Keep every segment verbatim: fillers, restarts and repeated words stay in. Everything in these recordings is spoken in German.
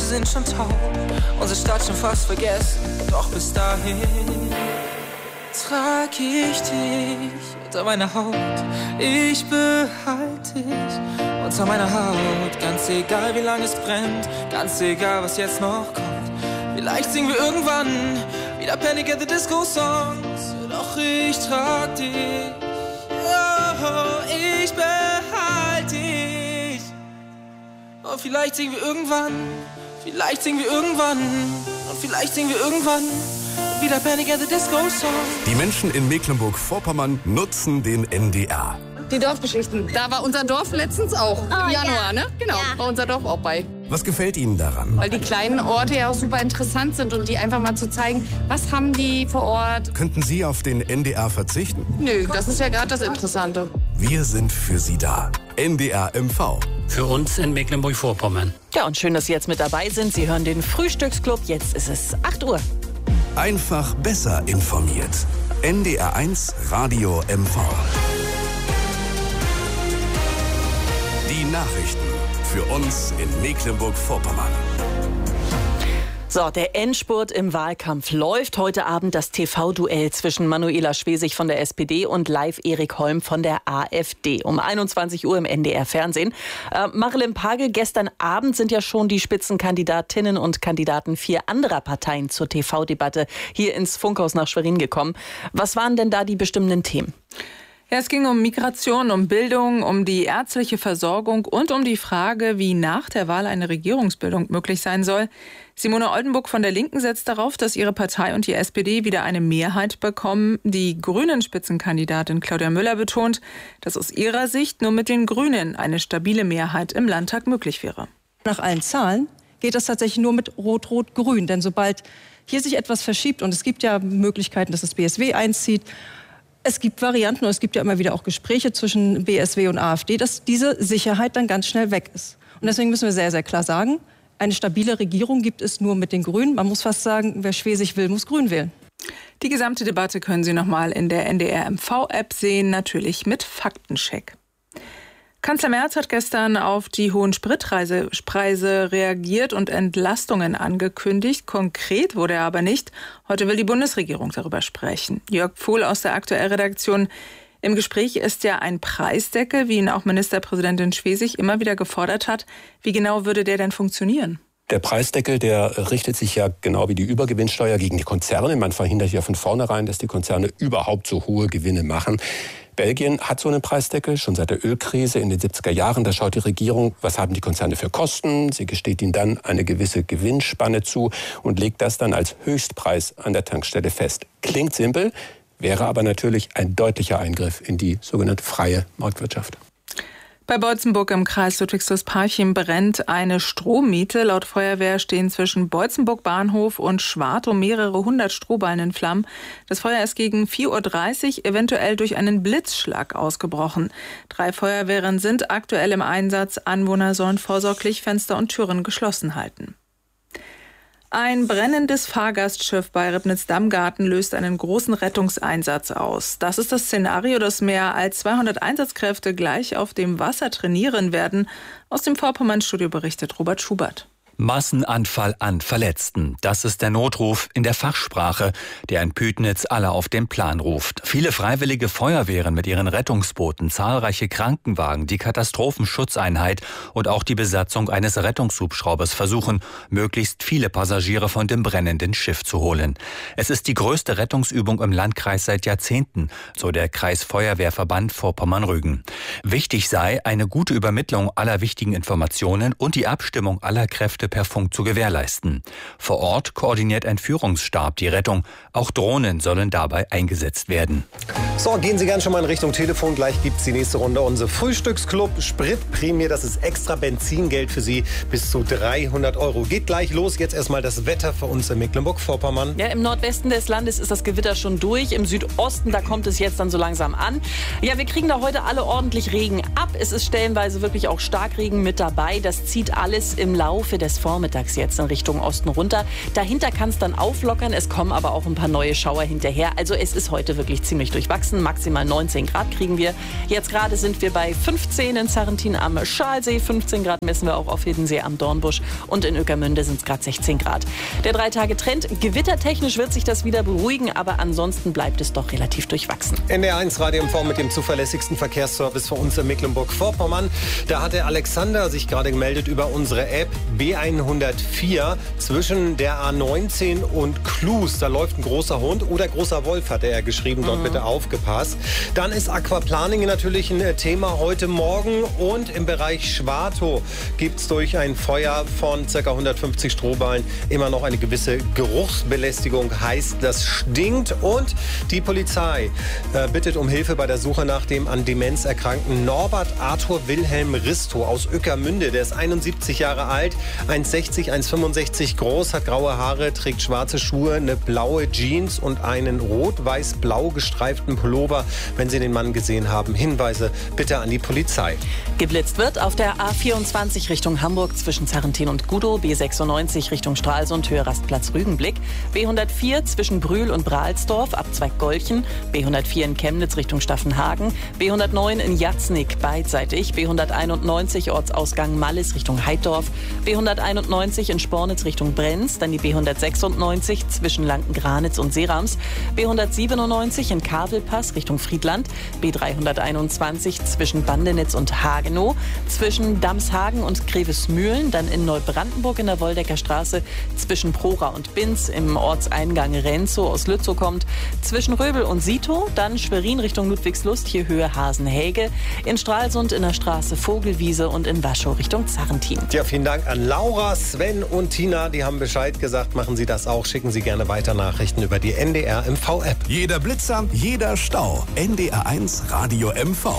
Füße sind schon taub, unsere Stadt schon fast vergessen. Doch bis dahin trag ich dich unter meiner Haut. Ich behalte dich unter meiner Haut. Ganz egal wie lange es brennt, ganz egal was jetzt noch kommt. Vielleicht singen wir irgendwann wieder Panic at the Disco Songs. Doch ich trag dich, oh, ich behalte dich. Und vielleicht singen wir irgendwann, vielleicht singen wir irgendwann, und vielleicht singen wir irgendwann wieder Panic at the Disco Song. Die Menschen in Mecklenburg-Vorpommern nutzen den N D R. Die Dorfgeschichten, da war unser Dorf letztens auch, im oh, Januar, ja. ne? Genau, Ja. war unser Dorf auch bei. Was gefällt Ihnen daran? Weil die kleinen Orte ja auch super interessant sind und die einfach mal zu zeigen, was haben die vor Ort. Könnten Sie auf den N D R verzichten? Nö, das ist ja gerade das Interessante. Wir sind für Sie da. N D R M V. Für uns in Mecklenburg-Vorpommern. Ja, und schön, dass Sie jetzt mit dabei sind. Sie hören den Frühstücksclub. Jetzt ist es acht Uhr. Einfach besser informiert. N D R eins Radio M V. Die Nachrichten für uns in Mecklenburg-Vorpommern. So, der Endspurt im Wahlkampf läuft. Heute Abend das T V-Duell zwischen Manuela Schwesig von der S P D und Live Erik Holm von der AfD. Um einundzwanzig Uhr im N D R-Fernsehen. Äh, Marilyn Pagel, gestern Abend sind ja schon die Spitzenkandidatinnen und Kandidaten vier anderer Parteien zur T V-Debatte hier ins Funkhaus nach Schwerin gekommen. Was waren denn da die bestimmenden Themen? Ja, es ging um Migration, um Bildung, um die ärztliche Versorgung und um die Frage, wie nach der Wahl eine Regierungsbildung möglich sein soll. Simone Oldenburg von der Linken setzt darauf, dass ihre Partei und die S P D wieder eine Mehrheit bekommen. Die Grünen-Spitzenkandidatin Claudia Müller betont, dass aus ihrer Sicht nur mit den Grünen eine stabile Mehrheit im Landtag möglich wäre. Nach allen Zahlen geht das tatsächlich nur mit Rot-Rot-Grün. Denn sobald hier sich etwas verschiebt, und es gibt ja Möglichkeiten, dass das B S W einzieht, es gibt Varianten und es gibt ja immer wieder auch Gespräche zwischen B S W und AfD, dass diese Sicherheit dann ganz schnell weg ist. Und deswegen müssen wir sehr, sehr klar sagen, eine stabile Regierung gibt es nur mit den Grünen. Man muss fast sagen, wer Schwesig will, muss Grün wählen. Die gesamte Debatte können Sie noch mal in der N D R M V-App sehen, natürlich mit Faktencheck. Kanzler Merz hat gestern auf die hohen Spritpreise reagiert und Entlastungen angekündigt. Konkret wurde er aber nicht. Heute will die Bundesregierung darüber sprechen. Jörg Pfuhl aus der Aktuell-Redaktion. Im Gespräch ist ja ein Preisdeckel, wie ihn auch Ministerpräsidentin Schwesig immer wieder gefordert hat. Wie genau würde der denn funktionieren? Der Preisdeckel, der richtet sich ja genau wie die Übergewinnsteuer gegen die Konzerne. Man verhindert ja von vornherein, dass die Konzerne überhaupt so hohe Gewinne machen. Belgien hat so einen Preisdeckel, schon seit der Ölkrise in den siebziger Jahren. Da schaut die Regierung, was haben die Konzerne für Kosten. Sie gesteht ihnen dann eine gewisse Gewinnspanne zu und legt das dann als Höchstpreis an der Tankstelle fest. Klingt simpel, wäre aber natürlich ein deutlicher Eingriff in die sogenannte freie Marktwirtschaft. Bei Beutzenburg im Kreis Ludwigsfürst-Parchim brennt eine Strommiete. Laut Feuerwehr stehen zwischen Beutzenburg Bahnhof und Schwartow mehrere hundert Strohballen in Flammen. Das Feuer ist gegen vier Uhr dreißig eventuell durch einen Blitzschlag ausgebrochen. Drei Feuerwehren sind aktuell im Einsatz. Anwohner sollen vorsorglich Fenster und Türen geschlossen halten. Ein brennendes Fahrgastschiff bei Ribnitz-Dammgarten löst einen großen Rettungseinsatz aus. Das ist das Szenario, dass mehr als zweihundert Einsatzkräfte gleich auf dem Wasser trainieren werden. Aus dem Vorpommern-Studio berichtet Robert Schubert. Massenanfall an Verletzten. Das ist der Notruf in der Fachsprache, der in Pütnitz alle auf den Plan ruft. Viele freiwillige Feuerwehren mit ihren Rettungsbooten, zahlreiche Krankenwagen, die Katastrophenschutzeinheit und auch die Besatzung eines Rettungshubschraubers versuchen, möglichst viele Passagiere von dem brennenden Schiff zu holen. Es ist die größte Rettungsübung im Landkreis seit Jahrzehnten, so der Kreisfeuerwehrverband Vorpommern-Rügen. Wichtig sei eine gute Übermittlung aller wichtigen Informationen und die Abstimmung aller Kräfte per Funk zu gewährleisten. Vor Ort koordiniert ein Führungsstab die Rettung. Auch Drohnen sollen dabei eingesetzt werden. So, gehen Sie gern schon mal in Richtung Telefon. Gleich gibt es die nächste Runde. Unser Frühstücksclub Spritprämie, das ist extra Benzingeld für Sie bis zu dreihundert Euro. Geht gleich los. Jetzt erstmal das Wetter für uns in Mecklenburg-Vorpommern. Ja, im Nordwesten des Landes ist das Gewitter schon durch. Im Südosten, da kommt es jetzt dann so langsam an. Ja, wir kriegen da heute alle ordentlich Regen ab. Es ist stellenweise wirklich auch Starkregen mit dabei. Das zieht alles im Laufe des des Vormittags jetzt in Richtung Osten runter. Dahinter kann es dann auflockern, es kommen aber auch ein paar neue Schauer hinterher. Also es ist heute wirklich ziemlich durchwachsen. Maximal neunzehn Grad kriegen wir. Jetzt gerade sind wir bei fünfzehn in Sarrentin am Schalsee, fünfzehn Grad messen wir auch auf Hiddensee am Dornbusch und in Ueckermünde sind es gerade sechzehn Grad. Der drei Tage Trend, gewittertechnisch wird sich das wieder beruhigen, aber ansonsten bleibt es doch relativ durchwachsen. N D R eins Radio M V mit dem zuverlässigsten Verkehrsservice für uns in Mecklenburg-Vorpommern. Da hat der Alexander sich gerade gemeldet über unsere App B hundertvier zwischen der A neunzehn und Klus. Da läuft ein großer Hund oder großer Wolf, hat er geschrieben. Dort mhm. bitte aufgepasst. Dann ist Aquaplaning natürlich ein Thema heute Morgen. Und im Bereich Schwartow gibt es durch ein Feuer von ca. hundertfünfzig Strohballen immer noch eine gewisse Geruchsbelästigung. Heißt, das stinkt. Und die Polizei äh, bittet um Hilfe bei der Suche nach dem an Demenz erkrankten Norbert Arthur Wilhelm Risto aus Ueckermünde. Der ist einundsiebzig Jahre alt, eins sechzig, eins fünfundsechzig groß, hat graue Haare, trägt schwarze Schuhe, eine blaue Jeans und einen rot-weiß-blau gestreiften Pullover. Wenn Sie den Mann gesehen haben, Hinweise bitte an die Polizei. Geblitzt wird auf der A vierundzwanzig Richtung Hamburg zwischen Sarrentin und Gudow, B sechsundneunzig Richtung Stralsund, Höhe Rastplatz Rügenblick, B hundertvier zwischen Brühl und Brahlsdorf, Abzweig Golchen, B hundertvier in Chemnitz Richtung Staffenhagen, B hundertneun in Jatznig beidseitig, B hunderteinundneunzig Ortsausgang Mallis Richtung Heiddorf, B hunderteinundneunzig in Spornitz Richtung Brenz, dann die B hundertsechsundneunzig zwischen Lanken-Granitz und Serams, B hundertsiebenundneunzig in Kavelpass Richtung Friedland, B dreihunderteinundzwanzig zwischen Bandenitz und Hagenow, zwischen Damshagen und Grevesmühlen, dann in Neubrandenburg in der Woldecker Straße, zwischen Prora und Binz, im Ortseingang Renzow aus Lützow kommt, zwischen Röbel und Sito, dann Schwerin Richtung Ludwigslust, hier Höhe Hasenhäge, in Stralsund in der Straße Vogelwiese und in Waschow Richtung Zarrentin. Ja, vielen Dank an Laura, Sven und Tina, die haben Bescheid gesagt. Machen Sie das auch, schicken Sie gerne weiter Nachrichten über die N D R M V-App. Jeder Blitzer, jeder Stau. N D R eins Radio M V.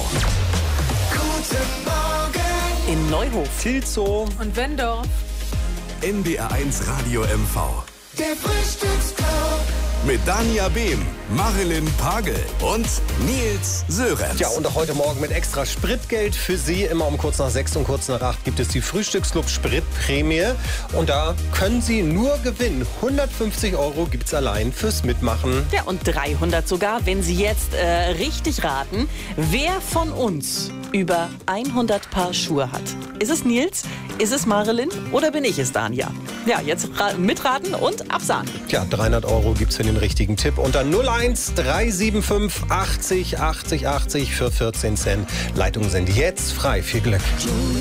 Guten Morgen. In Neuhof, Tilzow und Wendorf. N D R eins Radio M V. Der Frühstücksclub. Mit Dania Behm, Marilyn Pagel und Nils Sörenz. Ja, und auch heute Morgen mit extra Spritgeld für Sie. Immer um kurz nach sechs und kurz nach acht gibt es die Frühstücksclub Spritprämie. Und da können Sie nur gewinnen. hundertfünfzig Euro gibt es allein fürs Mitmachen. ja, und dreihundert sogar, wenn Sie jetzt äh, richtig raten, wer von uns über hundert Paar Schuhe hat. Ist es Nils, ist es Marilyn oder bin ich es, Dania? Ja, jetzt mitraten und absagen. Ja, dreihundert Euro gibt es für den richtigen Tipp unter null eins drei sieben fünf achtzig achtzig achtzig für vierzehn Cent. Leitungen sind jetzt frei. Viel Glück.